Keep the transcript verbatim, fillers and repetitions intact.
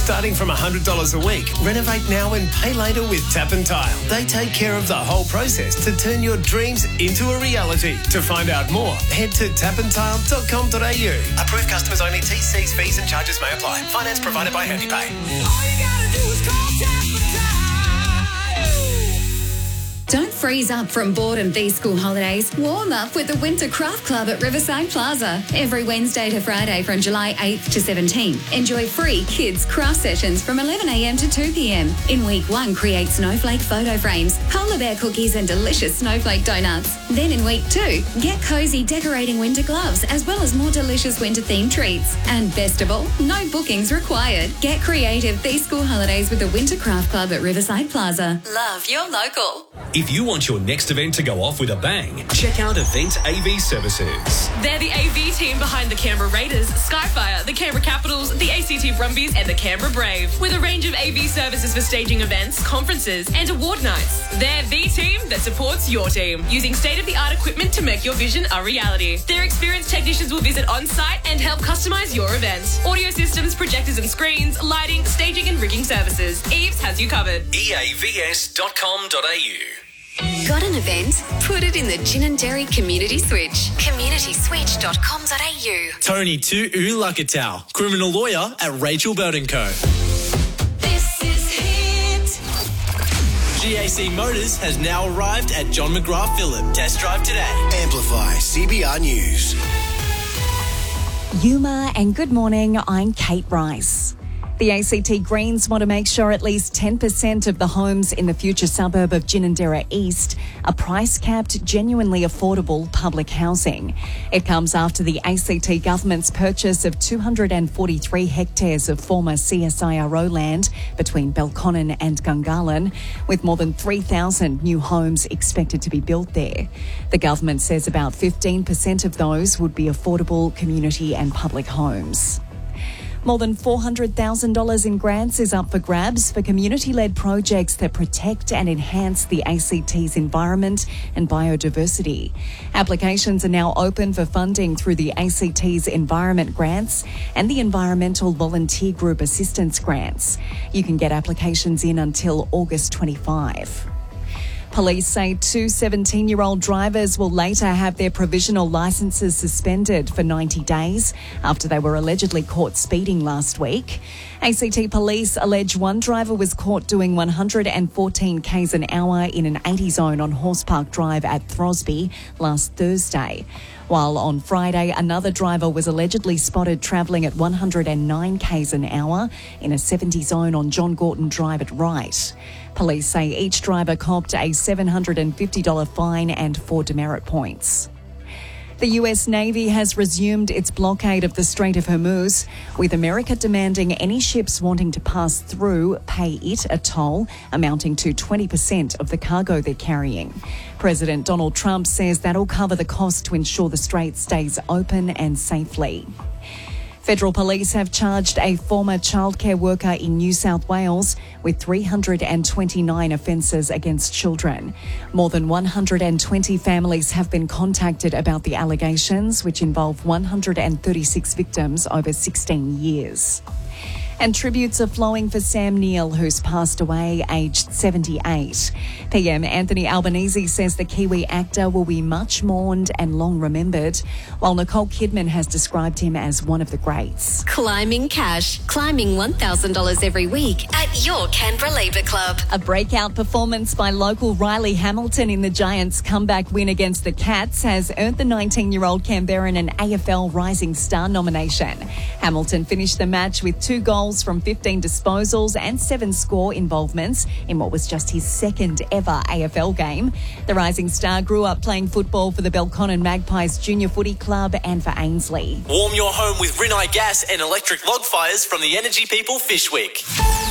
Starting from one hundred dollars a week, renovate now and pay later with Tap and Tile. They take care of the whole process to turn your dreams into a reality. To find out more, head to tap and tile dot com dot a u. Approved customers only. T Cs, fees and charges may apply. Finance provided by HandyPay. All you gotta do is call Tap and Tile. Don't freeze up from boredom these school holidays. Warm up with the Winter Craft Club at Riverside Plaza. Every Wednesday to Friday from July eighth to seventeenth. Enjoy free kids craft sessions from eleven a m to two p m. In week one, create snowflake photo frames, polar bear cookies and delicious snowflake donuts. Then in week two, get cozy decorating winter gloves as well as more delicious winter themed treats. And best of all, no bookings required. Get creative these school holidays with the Winter Craft Club at Riverside Plaza. Love your local. If you want your next event to go off with a bang, check out Event A V Services. They're the A V team behind the Canberra Raiders, Skyfire, the Canberra Capitals, the A C T Brumbies and the Canberra Brave. With a range of A V services for staging events, conferences and award nights. They're the team that supports your team, using state-of-the-art equipment to make your vision a reality. Their experienced technicians will visit on-site and help customise your event. Audio systems, projectors and screens, lighting, staging and rigging services. Eaves has you covered. E A V S dot com dot a u. Got an event? Put it in the Ginninderry Community Switch. community switch dot com dot a u. Tony Tu Ulakatau, criminal lawyer at Rachel Bird and Co. This is Hit. G A C Motors has now arrived at John McGrath Phillip. Test drive today. Amplify C B R News. Yuma and good morning, I'm Kate Rice. The A C T Greens want to make sure at least ten percent of the homes in the future suburb of Ginninderra East are price-capped, genuinely affordable public housing. It comes after the A C T government's purchase of two hundred forty-three hectares of former C S I R O land between Belconnen and Gungahlin, with more than three thousand new homes expected to be built there. The government says about fifteen percent of those would be affordable community and public homes. More than four hundred thousand dollars in grants is up for grabs for community-led projects that protect and enhance the A C T's environment and biodiversity. Applications are now open for funding through the A C T's Environment Grants and the Environmental Volunteer Group Assistance Grants. You can get applications in until August twenty-fifth. Police say two seventeen-year-old drivers will later have their provisional licences suspended for ninety days after they were allegedly caught speeding last week. A C T Police allege one driver was caught doing one hundred fourteen k's an hour in an eighty zone on Horse Park Drive at Throsby last Thursday. While on Friday, another driver was allegedly spotted travelling at one hundred nine k's an hour in a seventy zone on John Gorton Drive at Wright. Police say each driver copped a seven hundred fifty dollars fine and four demerit points. The U S Navy has resumed its blockade of the Strait of Hormuz, with America demanding any ships wanting to pass through pay it a toll amounting to twenty percent of the cargo they're carrying. President Donald Trump says that'll cover the cost to ensure the strait stays open and safely. Federal police have charged a former childcare worker in New South Wales with three hundred twenty-nine offences against children. More than one hundred twenty families have been contacted about the allegations, which involve one hundred thirty-six victims over sixteen years. And tributes are flowing for Sam Neill, who's passed away aged seventy-eight. P M Anthony Albanese says the Kiwi actor will be much mourned and long remembered, while Nicole Kidman has described him as one of the greats. Climbing Cash. Climbing one thousand dollars every week at your Canberra Labour Club. A breakout performance by local Riley Hamilton in the Giants' comeback win against the Cats has earned the nineteen-year-old Canberran an A F L Rising Star nomination. Hamilton finished the match with two goals from fifteen disposals and seven score involvements in what was just his second ever A F L game. The Rising Star grew up playing football for the Belconnen Magpies Junior Footy Club and for Ainsley. Warm your home with Rinnai gas and electric log fires from the Energy People Fish Week.